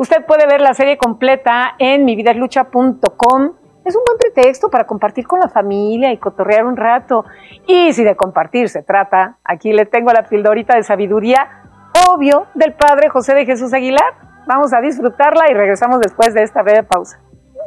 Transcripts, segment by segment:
Usted puede ver la serie completa en mividaslucha.com. Es un buen pretexto para compartir con la familia y cotorrear un rato. Y si de compartir se trata, aquí le tengo la pildorita de sabiduría, obvio, del Padre José de Jesús Aguilar. Vamos a disfrutarla y regresamos después de esta breve pausa.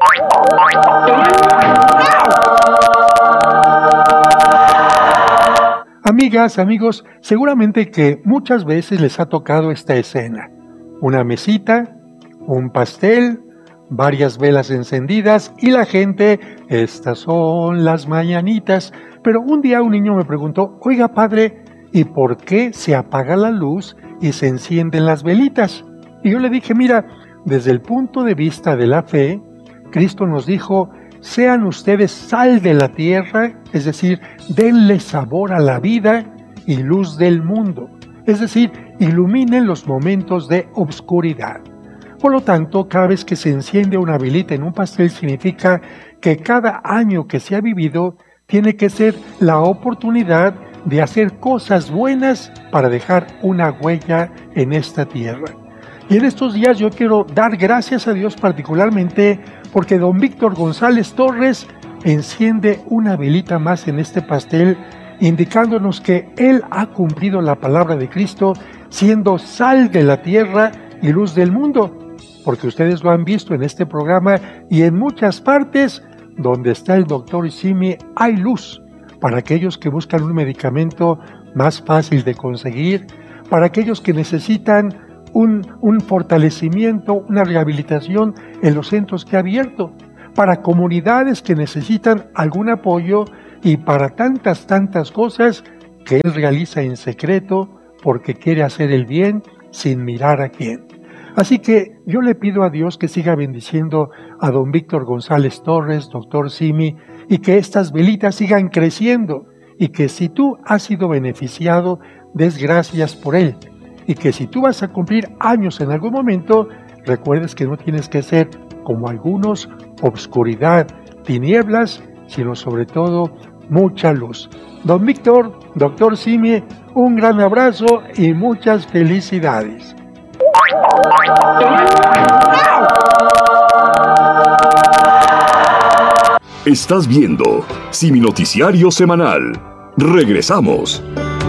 Amigas, amigos, seguramente que muchas veces les ha tocado esta escena. Una mesita, un pastel, varias velas encendidas y la gente, estas son las mañanitas. Pero un día un niño me preguntó, oiga padre, ¿y por qué se apaga la luz y se encienden las velitas? Y yo le dije, mira, desde el punto de vista de la fe, Cristo nos dijo, sean ustedes sal de la tierra, es decir, denle sabor a la vida y luz del mundo, es decir, iluminen los momentos de obscuridad. Por lo tanto, cada vez que se enciende una velita en un pastel significa que cada año que se ha vivido tiene que ser la oportunidad de hacer cosas buenas para dejar una huella en esta tierra. Y en estos días yo quiero dar gracias a Dios particularmente porque don Víctor González Torres enciende una velita más en este pastel, indicándonos que él ha cumplido la palabra de Cristo, siendo sal de la tierra y luz del mundo, porque ustedes lo han visto en este programa y en muchas partes donde está el doctor Simi hay luz, para aquellos que buscan un medicamento más fácil de conseguir, para aquellos que necesitan un fortalecimiento, una rehabilitación en los centros que ha abierto, para comunidades que necesitan algún apoyo y para tantas cosas que él realiza en secreto porque quiere hacer el bien sin mirar a quién. Así que yo le pido a Dios que siga bendiciendo a don Víctor González Torres, doctor Simi, y que estas velitas sigan creciendo y que si tú has sido beneficiado, des gracias por él. Y que si tú vas a cumplir años en algún momento, recuerdes que no tienes que ser como algunos, obscuridad, tinieblas, sino sobre todo mucha luz. Don Víctor, doctor Simi, un gran abrazo y muchas felicidades. Estás viendo Simi Noticiario Semanal. Regresamos.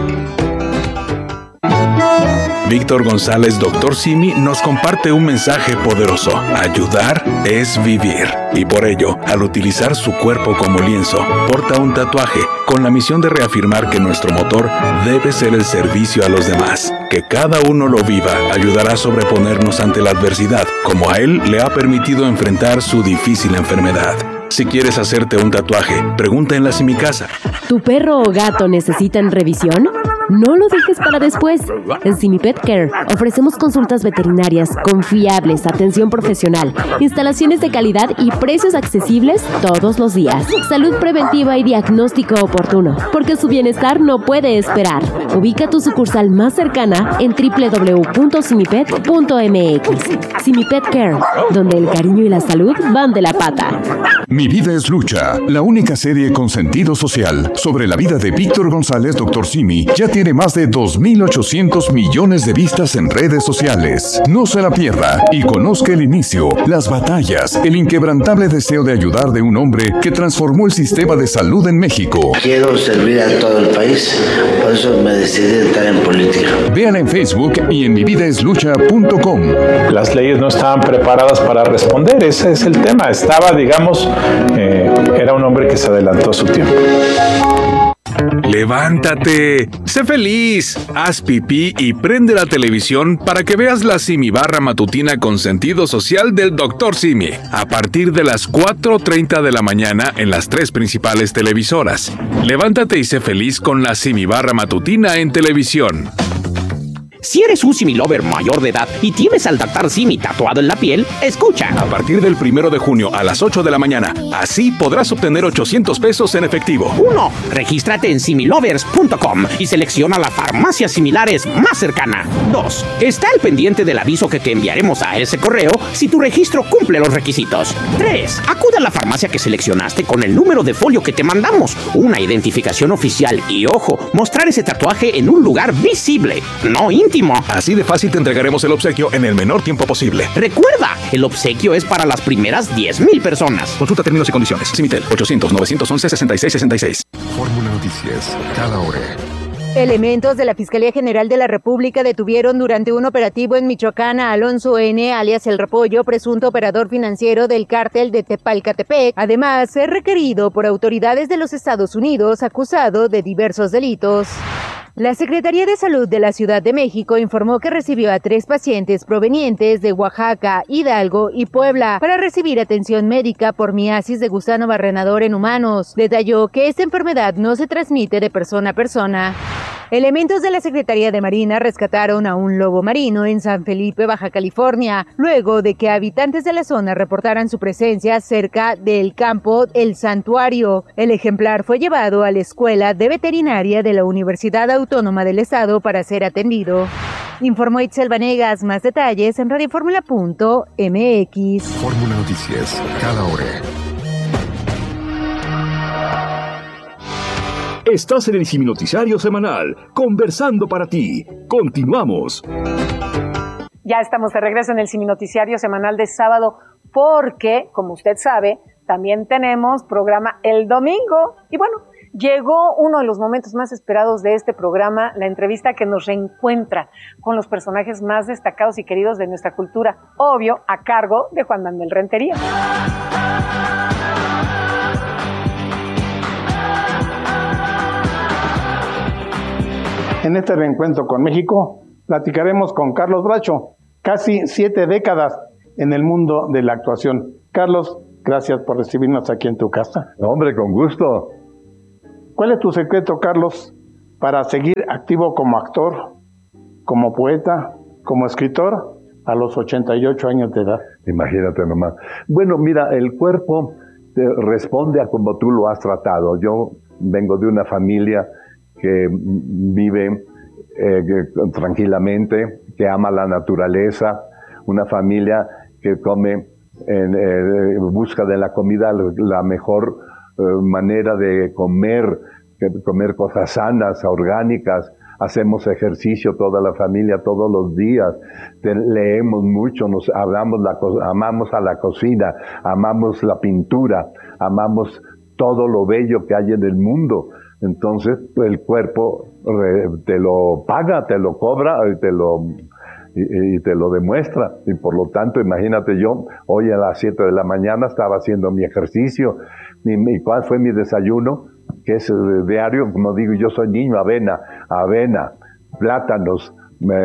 Víctor González, Dr. Simi, nos comparte un mensaje poderoso. Ayudar es vivir. Y por ello, al utilizar su cuerpo como lienzo, porta un tatuaje con la misión de reafirmar que nuestro motor debe ser el servicio a los demás. Que cada uno lo viva ayudará a sobreponernos ante la adversidad, como a él le ha permitido enfrentar su difícil enfermedad. Si quieres hacerte un tatuaje, pregunta en la Simicasa. ¿Tu perro o gato necesitan revisión? No lo dejes para después. En Simi Pet Care ofrecemos consultas veterinarias confiables, atención profesional, instalaciones de calidad y precios accesibles todos los días. Salud preventiva y diagnóstico oportuno, porque su bienestar no puede esperar. Ubica tu sucursal más cercana en www.simipet.mx. Simi Pet Care, donde el cariño y la salud van de la pata. Mi vida es lucha, la única serie con sentido social sobre la vida de Víctor González, Dr. Simi, ya tiene más de 2.800 millones de vistas en redes sociales. No se la pierda y conozca el inicio, las batallas, el inquebrantable deseo de ayudar de un hombre que transformó el sistema de salud en México. Quiero servir a todo el país, por eso me decidí entrar en política. Vean en Facebook y en mividaslucha.com. Las leyes no estaban preparadas para responder, ese es el tema. Estaba, digamos, era un hombre que se adelantó a su tiempo. ¡Levántate! ¡Sé feliz! Haz pipí y prende la televisión para que veas la Simi Barra matutina con sentido social del Dr. Simi, a partir de las 4:30 de la mañana en las 3 principales televisoras. Levántate y sé feliz con la Simi Barra matutina en televisión. Si eres un Simi Lover mayor de edad y tienes al Dr. Simi tatuado en la piel, escucha. A partir del 1 de junio a las 8 de la mañana, así podrás obtener 800 pesos en efectivo. 1. Regístrate en similovers.com y selecciona la farmacia similares más cercana. 2. Está al pendiente del aviso que te enviaremos a ese correo si tu registro cumple los requisitos. 3. Acude a la farmacia que seleccionaste con el número de folio que te mandamos, una identificación oficial y, ojo, mostrar ese tatuaje en un lugar visible, no íntimo. íntimo. Así de fácil te entregaremos el obsequio en el menor tiempo posible. Recuerda, el obsequio es para las primeras 10,000 personas. Consulta términos y condiciones. Simitel, 800-911-6666. Fórmula Noticias, cada hora. Elementos de la Fiscalía General de la República detuvieron durante un operativo en Michoacán a Alonso N., alias El Repollo, presunto operador financiero del cártel de Tepalcatepec. Además, es requerido por autoridades de los Estados Unidos, acusado de diversos delitos. La Secretaría de Salud de la Ciudad de México informó que recibió a 3 pacientes provenientes de Oaxaca, Hidalgo y Puebla para recibir atención médica por miasis de gusano barrenador en humanos. Detalló que esta enfermedad no se transmite de persona a persona. Elementos de la Secretaría de Marina rescataron a un lobo marino en San Felipe, Baja California, luego de que habitantes de la zona reportaran su presencia cerca del campo El Santuario. El ejemplar fue llevado a la Escuela de Veterinaria de la Universidad Autónoma del Estado para ser atendido. Informó Itzel Vanegas. Más detalles en radioformula.mx. Fórmula Noticias, cada hora. Estás en el Siminoticiario Semanal, conversando para ti. Continuamos. Ya estamos de regreso en el Siminoticiario Semanal de sábado porque, como usted sabe, también tenemos programa el domingo. Y bueno, llegó uno de los momentos más esperados de este programa, la entrevista que nos reencuentra con los personajes más destacados y queridos de nuestra cultura, obvio, a cargo de Juan Manuel Rentería. En este reencuentro con México, platicaremos con Carlos Bracho, casi 7 décadas en el mundo de la actuación. Carlos, gracias por recibirnos aquí en tu casa. Hombre, con gusto. ¿Cuál es tu secreto, Carlos, para seguir activo como actor, como poeta, como escritor a los 88 años de edad? Imagínate nomás. Bueno, mira, el cuerpo te responde a como tú lo has tratado. Yo vengo de una familia que vive tranquilamente, que ama la naturaleza, una familia que come en busca de la comida la mejor manera de comer cosas sanas, orgánicas. Hacemos ejercicio toda la familia todos los días, leemos mucho, amamos a la cocina, amamos la pintura, amamos todo lo bello que hay en el mundo. Entonces el cuerpo te lo paga, te lo cobra y te lo demuestra. Y por lo tanto, imagínate, yo hoy a las 7 de la mañana estaba haciendo mi ejercicio. ¿Y cuál fue mi desayuno? Que es diario, como digo, yo soy niño, avena, plátanos,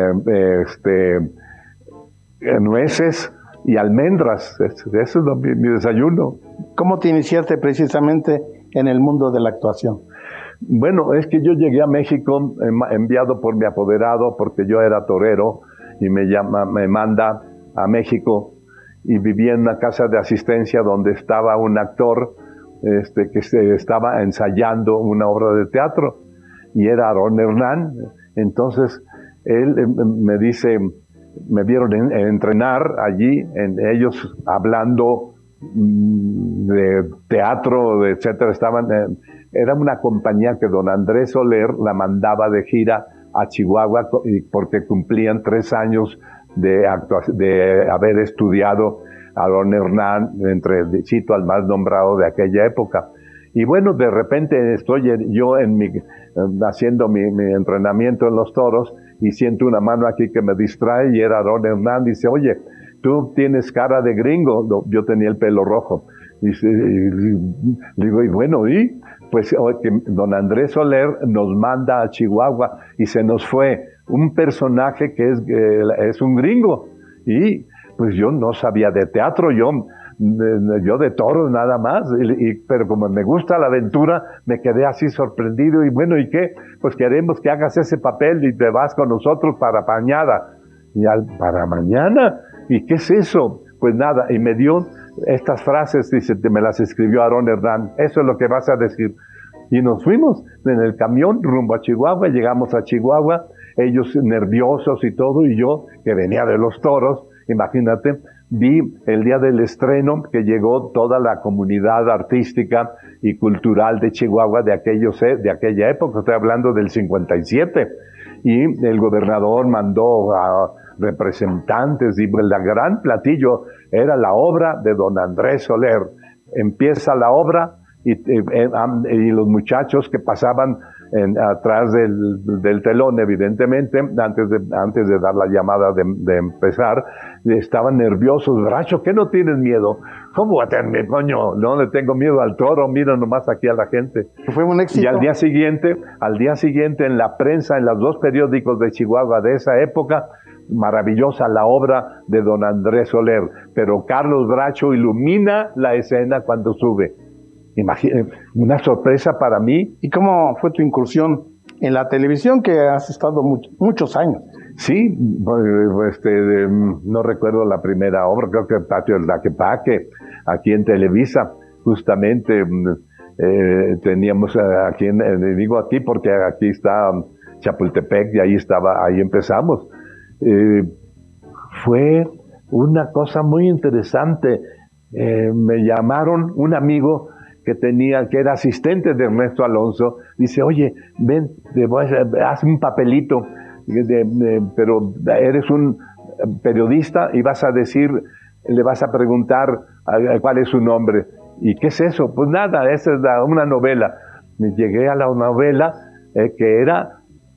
nueces y almendras. Ese es mi desayuno. ¿Cómo te iniciaste precisamente en el mundo de la actuación? Bueno, es que yo llegué a México enviado por mi apoderado porque yo era torero y me manda a México y vivía en una casa de asistencia donde estaba un actor que estaba ensayando una obra de teatro y era Aarón Hernán. Entonces él me dice, me vieron entrenar allí, ellos hablando de teatro, etcétera, era una compañía que don Andrés Soler la mandaba de gira a Chihuahua porque cumplían 3 años de haber estudiado a don Hernán, cito al más nombrado de aquella época. Y bueno, de repente estoy yo haciendo mi entrenamiento en los toros y siento una mano aquí que me distrae y era don Hernán. Dice, oye, tú tienes cara de gringo. Yo tenía el pelo rojo. Y digo, y bueno, ¿y? Pues que don Andrés Soler nos manda a Chihuahua y se nos fue un personaje que es un gringo. Y pues yo no sabía de teatro, yo de toros nada más, pero como me gusta la aventura, me quedé así sorprendido. Y bueno, ¿y qué? Pues queremos que hagas ese papel y te vas con nosotros para mañana. Y para mañana, ¿y qué es eso? Pues nada, y me dio estas frases, dice, me las escribió Aarón Hernán, eso es lo que vas a decir. Y nos fuimos en el camión rumbo a Chihuahua, llegamos a Chihuahua, ellos nerviosos y todo, y yo, que venía de los toros, imagínate, vi el día del estreno que llegó toda la comunidad artística y cultural de Chihuahua de aquella época, estoy hablando del 57, y el gobernador mandó a representantes y el gran platillo era la obra de don Andrés Soler. Empieza la obra y los muchachos que pasaban atrás del telón, evidentemente, antes de dar la llamada de empezar, estaban nerviosos. Bracho, ¿qué no tienes miedo? ¿Cómo voy a tener, coño? No le tengo miedo al toro, mira nomás aquí a la gente. Fue un éxito. Y al día siguiente en la prensa, en los 2 periódicos de Chihuahua de esa época, maravillosa la obra de don Andrés Soler, pero Carlos Bracho ilumina la escena cuando sube. Imagínate, una sorpresa para mí. ¿Y cómo fue tu incursión en la televisión, que has estado muchos años? Sí, no recuerdo la primera obra, creo que Patio del Tlaquepaque, aquí en Televisa, justamente teníamos aquí, digo aquí porque aquí está Chapultepec y ahí empezamos. Fue una cosa muy interesante. Me llamaron un amigo que era asistente de Ernesto Alonso, dice, oye, ven, haz un papelito, pero eres un periodista y le vas a preguntar cuál es su nombre. ¿Y qué es eso? Pues nada, esa es una novela. Me llegué a la novela, que era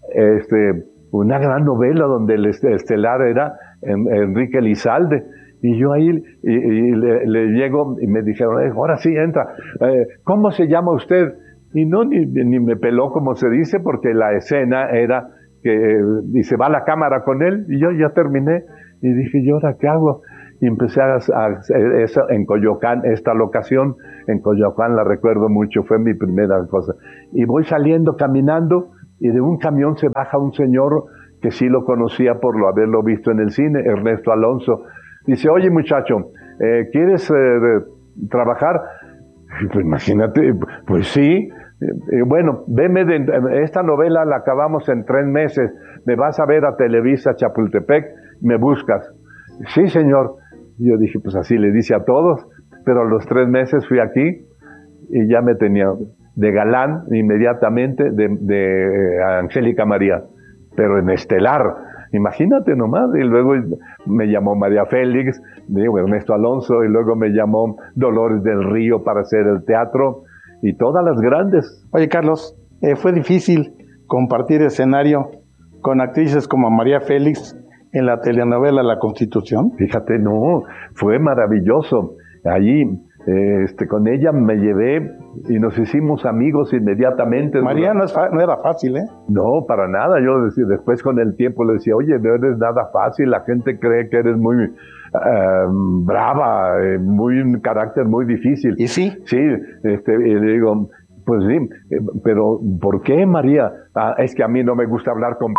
una gran novela donde el estelar era Enrique Elizalde. Y yo ahí le llego y me dijeron, ahora sí, entra. ¿Cómo se llama usted? Y no, ni me peló, como se dice, porque la escena era que dice, va la cámara con él, y yo ya terminé. Y dije, ¿y ahora qué hago? Y empecé a hacer eso en Coyoacán, esta locación. En Coyoacán la recuerdo mucho, fue mi primera cosa. Y voy saliendo, caminando, y de un camión se baja un señor que sí lo conocía por haberlo visto en el cine, Ernesto Alonso. Dice, oye muchacho, ¿quieres trabajar? Pues imagínate, pues sí. Bueno, veme esta novela la acabamos en 3 meses. Me vas a ver a Televisa Chapultepec, me buscas. Sí, señor. Y yo dije, pues así le dice a todos. Pero a los 3 meses fui aquí y ya me tenía de galán inmediatamente de Angélica María, pero en estelar. Imagínate nomás. Y luego me llamó María Félix, Ernesto Alonso, y luego me llamó Dolores del Río para hacer el teatro, y todas las grandes. Oye, Carlos, ¿fue difícil compartir escenario con actrices como María Félix en la telenovela La Constitución? Fíjate, no, fue maravilloso. Allí, con ella me llevé y nos hicimos amigos inmediatamente. María no era fácil, ¿eh? No, para nada. Yo después con el tiempo le decía, oye, no eres nada fácil, la gente cree que eres muy brava, un carácter muy difícil. ¿Y sí? Sí, y le digo, pues sí, pero ¿por qué, María? Es que a mí no me gusta hablar con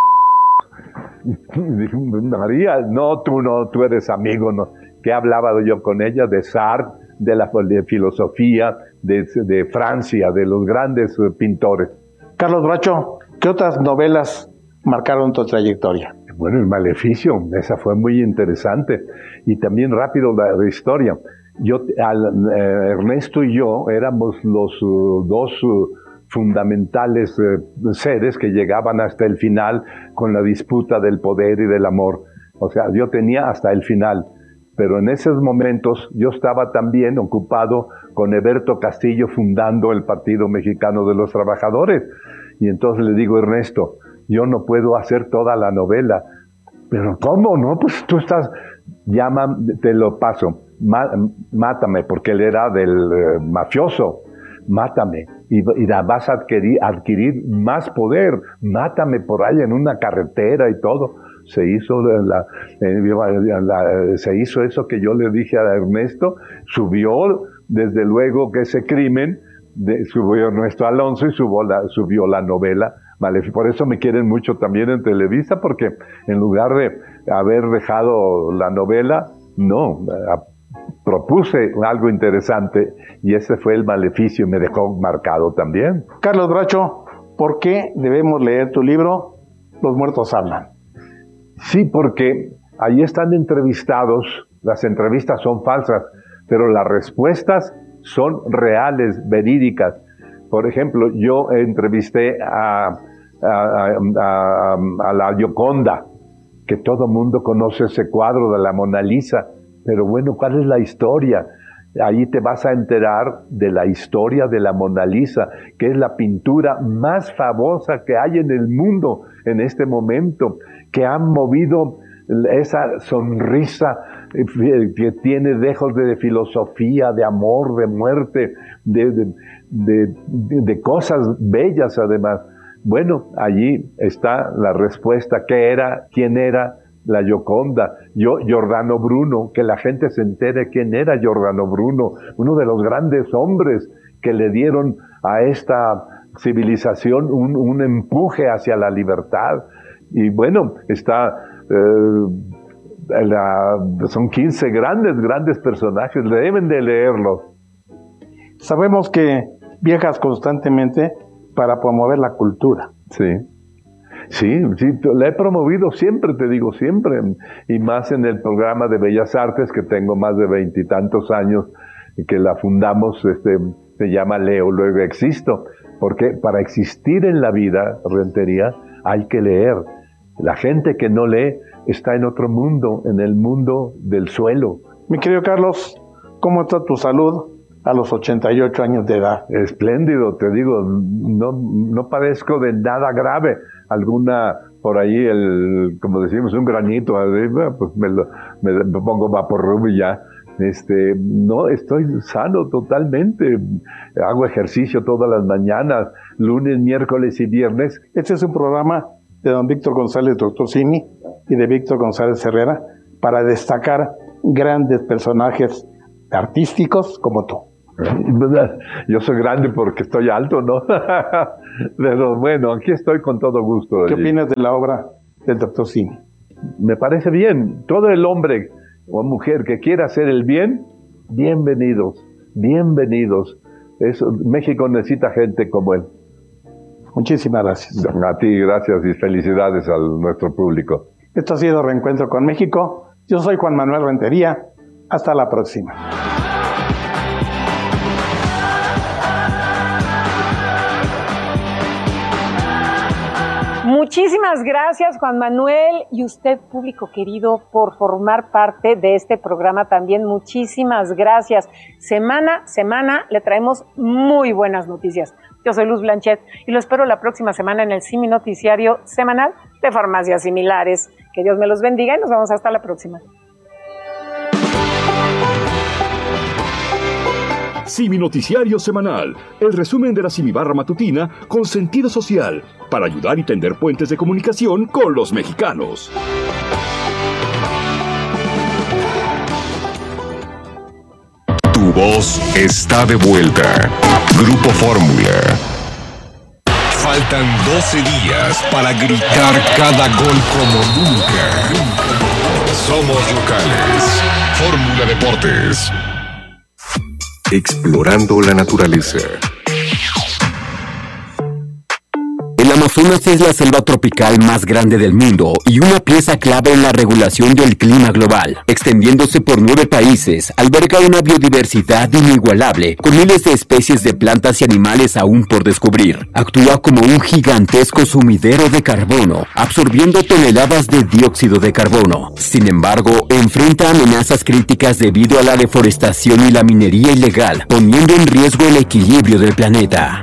María, no, tú eres amigo, ¿no? ¿Qué hablaba yo con ella? De Sartre, de filosofía, de Francia, de los grandes pintores. Carlos Bracho, ¿qué otras novelas marcaron tu trayectoria? Bueno, El Maleficio, esa fue muy interesante. Y también rápido la historia. Ernesto y yo éramos los 2 fundamentales seres que llegaban hasta el final con la disputa del poder y del amor. O sea, yo tenía hasta el final. Pero en esos momentos yo estaba también ocupado con Eberto Castillo fundando el Partido Mexicano de los Trabajadores. Y entonces le digo, Ernesto, yo no puedo hacer toda la novela. Pero ¿cómo? No, pues tú estás, te lo paso, mátame, porque él era del mafioso, mátame. Y vas a adquirir más poder, mátame por ahí en una carretera y todo. Se hizo eso que yo le dije a Ernesto, subió desde luego que ese crimen, subió Ernesto Alonso y subió la novela. Vale, por eso me quieren mucho también en Televisa, porque en lugar de haber dejado la novela, no, propuse algo interesante y ese fue El Maleficio y me dejó marcado también. Carlos Bracho, ¿por qué debemos leer tu libro, Los Muertos Hablan? Sí, porque ahí están entrevistados, las entrevistas son falsas, pero las respuestas son reales, verídicas. Por ejemplo, yo entrevisté a a la Gioconda, que todo mundo conoce ese cuadro de la Mona Lisa, pero bueno, ¿cuál es la historia? Ahí te vas a enterar de la historia de la Mona Lisa, que es la pintura más famosa que hay en el mundo en este momento, que ha movido esa sonrisa que tiene dejos de filosofía, de amor, de muerte, de cosas bellas además. Bueno, allí está la respuesta. ¿Quién era la Gioconda? Giordano Bruno, que la gente se entere quién era Giordano Bruno, uno de los grandes hombres que le dieron a esta civilización un empuje hacia la libertad. Y bueno, son 15 grandes personajes, deben de leerlos. Sabemos que viajas constantemente para promover la cultura. Sí, la he promovido siempre, te digo, siempre, y más en el programa de Bellas Artes, que tengo más de 20 y tantos años, y que la fundamos, se llama Leo, luego existo, porque para existir en la vida, Rentería, hay que leer. La gente que no lee está en otro mundo, en el mundo del suelo. Mi querido Carlos, ¿cómo está tu salud a los 88 años de edad? Espléndido, te digo, no padezco de nada grave. Alguna, por ahí, como decimos, un granito, pues me pongo Vaporub y ya. No, estoy sano totalmente. Hago ejercicio todas las mañanas, lunes, miércoles y viernes. Este es un programa de don Víctor González, doctor Simi, y de Víctor González Herrera, para destacar grandes personajes artísticos como tú. Yo soy grande porque estoy alto, ¿no? Pero bueno, aquí estoy con todo gusto. ¿Qué opinas de la obra del doctor Simi? Me parece bien. Todo el hombre o mujer que quiera hacer el bien, bienvenidos. México necesita gente como él. Muchísimas gracias. A ti, gracias y felicidades a nuestro público. Esto ha sido Reencuentro con México. Yo soy Juan Manuel Rentería. Hasta la próxima. Muchísimas gracias, Juan Manuel, y usted, público querido, por formar parte de este programa también. Muchísimas gracias. Semana a semana le traemos muy buenas noticias. Yo soy Luz Blanchet y lo espero la próxima semana en el Simi Noticiario semanal de Farmacias Similares. Que Dios me los bendiga y nos vemos hasta la próxima. Simi Noticiario Semanal, el resumen de la Simibarra Matutina con sentido social, para ayudar y tender puentes de comunicación con los mexicanos. Tu voz está de vuelta. Grupo Fórmula. Faltan 12 días para gritar cada gol como nunca. Somos locales. Fórmula Deportes. Explorando la naturaleza. El Amazonas es la selva tropical más grande del mundo y una pieza clave en la regulación del clima global. Extendiéndose por 9 países, alberga una biodiversidad inigualable, con miles de especies de plantas y animales aún por descubrir. Actúa como un gigantesco sumidero de carbono, absorbiendo toneladas de dióxido de carbono. Sin embargo, enfrenta amenazas críticas debido a la deforestación y la minería ilegal, poniendo en riesgo el equilibrio del planeta.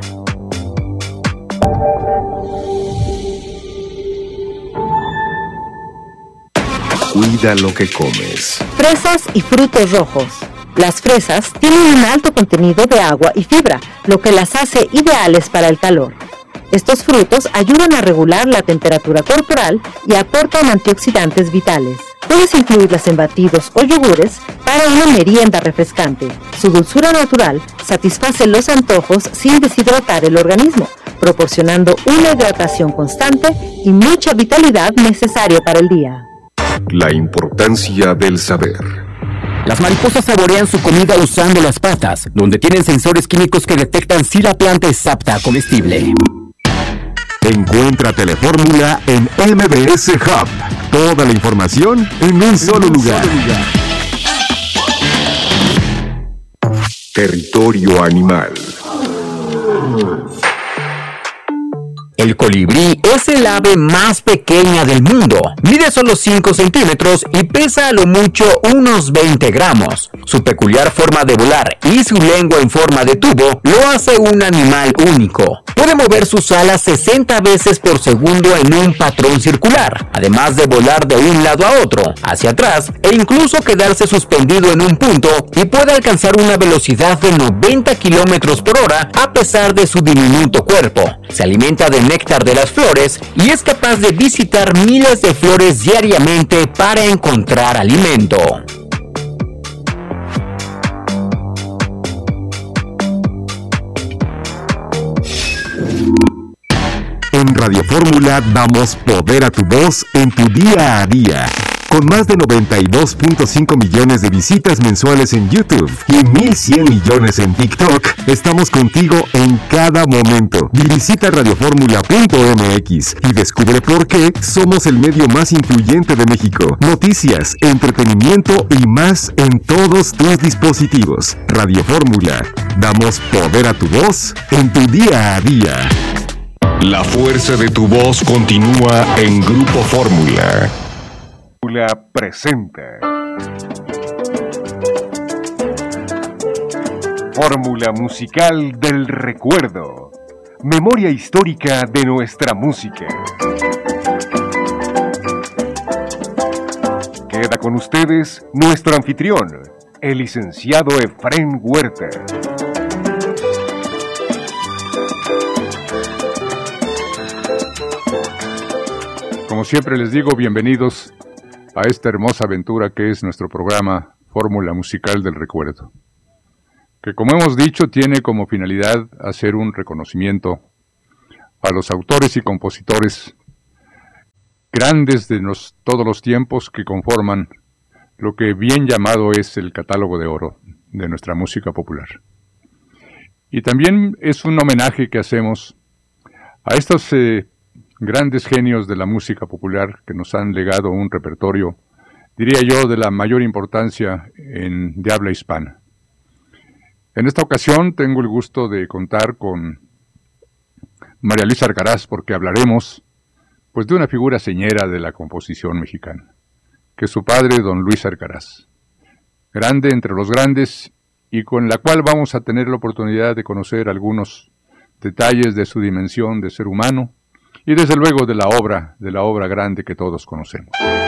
Cuida lo que comes. Fresas y frutos rojos. Las fresas tienen un alto contenido de agua y fibra, lo que las hace ideales para el calor. Estos frutos ayudan a regular la temperatura corporal y aportan antioxidantes vitales. Puedes incluirlas en batidos o yogures para una merienda refrescante. Su dulzura natural satisface los antojos sin deshidratar el organismo, proporcionando una hidratación constante y mucha vitalidad necesaria para el día. La importancia del saber. Las mariposas saborean su comida usando las patas, donde tienen sensores químicos que detectan si la planta es apta a comestible. Encuentra Telefórmula en MBS Hub. Toda la información en un solo lugar. Territorio Animal. El colibrí es el ave más pequeña del mundo. Mide solo 5 centímetros y pesa a lo mucho unos 20 gramos. Su peculiar forma de volar y su lengua en forma de tubo lo hace un animal único. Puede mover sus alas 60 veces por segundo en un patrón circular, además de volar de un lado a otro, hacia atrás e incluso quedarse suspendido en un punto, y puede alcanzar una velocidad de 90 kilómetros por hora a pesar de su diminuto cuerpo. Se alimenta del néctar de las flores y es capaz de visitar miles de flores diariamente para encontrar alimento. En Radio Fórmula damos poder a tu voz en tu día a día. Con más de 92.5 millones de visitas mensuales en YouTube y 1.100 millones en TikTok, estamos contigo en cada momento. Visita radioformula.mx y descubre por qué somos el medio más influyente de México. Noticias, entretenimiento y más en todos tus dispositivos. Radio Fórmula, damos poder a tu voz en tu día a día. La fuerza de tu voz continúa en Grupo Fórmula. Presenta Fórmula musical del recuerdo. Memoria histórica de nuestra música. Queda con ustedes nuestro anfitrión, el licenciado Efrén Huerta. Como siempre les digo, bienvenidos a esta hermosa aventura que es nuestro programa Fórmula Musical del Recuerdo, que, como hemos dicho, tiene como finalidad hacer un reconocimiento a los autores y compositores grandes de todos los tiempos que conforman lo que bien llamado es el catálogo de oro de nuestra música popular. Y también es un homenaje que hacemos a estos grandes genios de la música popular que nos han legado un repertorio, diría yo, de la mayor importancia de habla hispana. En esta ocasión tengo el gusto de contar con María Luisa Alcaraz, porque hablaremos pues de una figura señera de la composición mexicana, que es su padre, don Luis Alcaraz, grande entre los grandes, y con la cual vamos a tener la oportunidad de conocer algunos detalles de su dimensión de ser humano, y desde luego de la obra grande que todos conocemos.